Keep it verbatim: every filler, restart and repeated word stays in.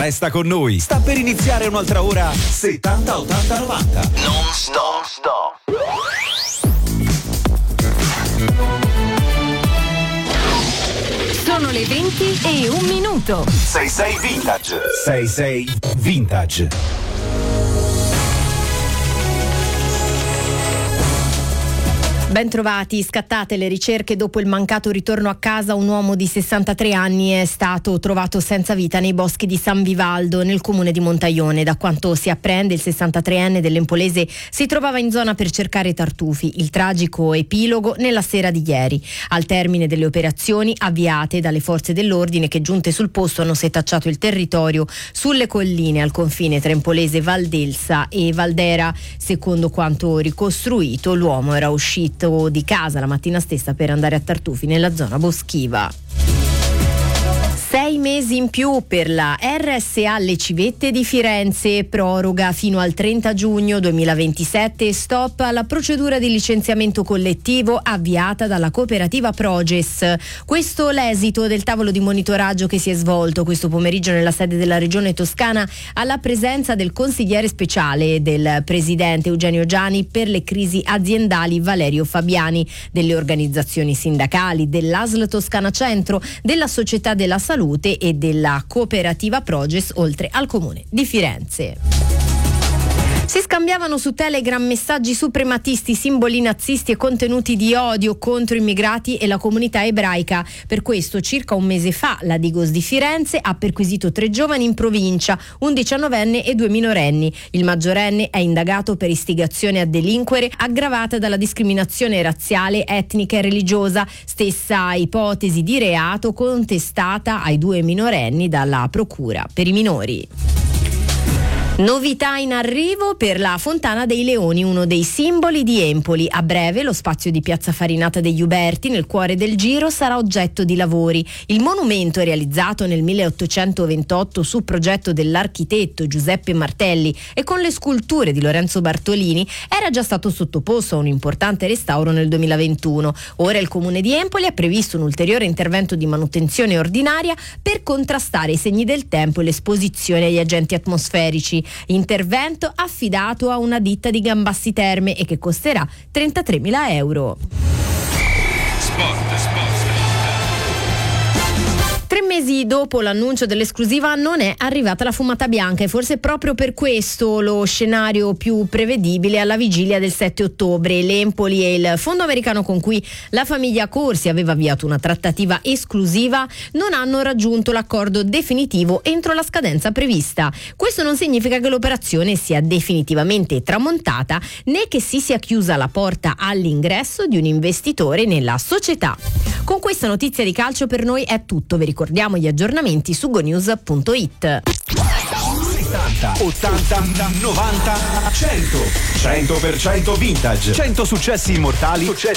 Resta con noi, sta per iniziare un'altra ora settanta ottanta novanta. Non stop, stop. Sono le venti e un minuto. sei sei Vintage. sei sei Vintage. Bentrovati, scattate le ricerche dopo il mancato ritorno a casa. Un uomo di sessantatré anni è stato trovato senza vita nei boschi di San Vivaldo, nel comune di Montaione. Da quanto si apprende, il sessantatreenne dell'Empolese si trovava in zona per cercare tartufi. Il tragico epilogo nella sera di ieri. Al termine delle operazioni avviate dalle forze dell'ordine, che giunte sul posto hanno setacciato il territorio sulle colline al confine tra Empolese, Valdelsa e Valdera. Secondo quanto ricostruito, l'uomo era uscito di casa la mattina stessa per andare a tartufi nella zona boschiva. Sei mesi in più per la R S A Le Civette di Firenze, proroga fino al trenta giugno duemilaventisette e stop alla procedura di licenziamento collettivo avviata dalla cooperativa Proges. Questo l'esito del tavolo di monitoraggio che si è svolto questo pomeriggio nella sede della Regione Toscana, alla presenza del consigliere speciale del presidente Eugenio Giani per le crisi aziendali Valerio Fabiani, delle organizzazioni sindacali, dell'A S L Toscana Centro, della Società della Salute e della cooperativa Proges, oltre al comune di Firenze. Si scambiavano su Telegram messaggi suprematisti, simboli nazisti e contenuti di odio contro immigrati e la comunità ebraica. Per questo, circa un mese fa, la Digos di Firenze ha perquisito tre giovani in provincia, un diciannovenne e due minorenni. Il maggiorenne è indagato per istigazione a delinquere aggravata dalla discriminazione razziale, etnica e religiosa, stessa ipotesi di reato contestata ai due minorenni dalla Procura per i minori. Novità in arrivo per la Fontana dei Leoni, uno dei simboli di Empoli. A breve lo spazio di Piazza Farinata degli Uberti, nel cuore del Giro, sarà oggetto di lavori. Il monumento, realizzato nel milleottocentoventotto su progetto dell'architetto Giuseppe Martelli e con le sculture di Lorenzo Bartolini, era già stato sottoposto a un importante restauro nel duemilaventuno. Ora il comune di Empoli ha previsto un ulteriore intervento di manutenzione ordinaria per contrastare i segni del tempo e l'esposizione agli agenti atmosferici. Intervento affidato a una ditta di Gambassi Terme e che costerà trentatremila euro. Sport, sport. Tre mesi dopo l'annuncio dell'esclusiva non è arrivata la fumata bianca e forse proprio per questo lo scenario più prevedibile alla vigilia del sette ottobre. L'Empoli e il fondo americano con cui la famiglia Corsi aveva avviato una trattativa esclusiva non hanno raggiunto l'accordo definitivo entro la scadenza prevista. Questo non significa che l'operazione sia definitivamente tramontata né che si sia chiusa la porta all'ingresso di un investitore nella società. Con questa notizia di calcio per noi è tutto. Vi ricordiamo gli aggiornamenti su gonews punto it. settanta, ottanta, novanta, cento. cento per cento vintage. cento successi immortali. Successi